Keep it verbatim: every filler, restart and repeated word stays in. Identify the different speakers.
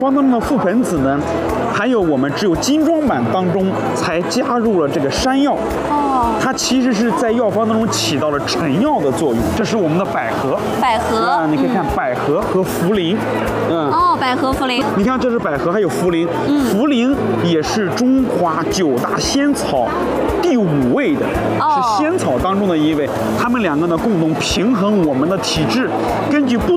Speaker 1: 方当中的覆盆子呢，还有我们只有精装版当中才加入了这个山药。哦，它其实是在药方当中起到了成药的作用。这是我们的百合，
Speaker 2: 百合
Speaker 1: 啊，你可以看百合和茯苓。嗯，
Speaker 2: 哦，百合茯苓。
Speaker 1: 你看，这是百合，还有茯苓。嗯，茯苓也是中华九大仙草第五位的，
Speaker 2: 哦、
Speaker 1: 是仙草当中的一位。它们两个呢，共同平衡我们的体质，根据不